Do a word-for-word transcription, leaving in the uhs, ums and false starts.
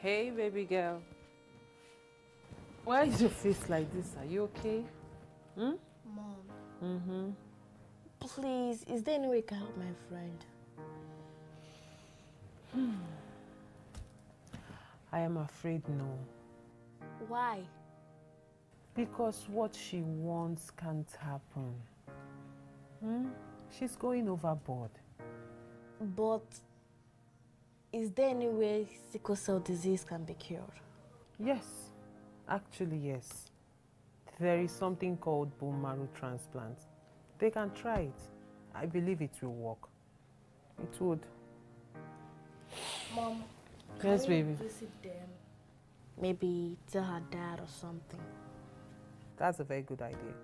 Hey, baby girl. Why is your face like this? Are you okay? Hmm? Mom. Mm-hmm. Please, is there any way you can help my friend? I am afraid no. Why? Because what she wants can't happen. Hmm? She's going overboard. But is there any way sickle cell disease can be cured? Yes. Actually, yes. There is something called bone marrow transplant. They can try it. I believe it will work. It would. Mom, can Yes, we baby. visit them? Maybe tell her dad or something. That's a very good idea.